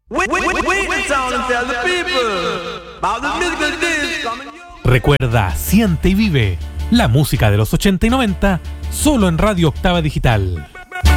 Recuerda, siente y vive la música de los 80 y 90 solo en Radio Octava Digital.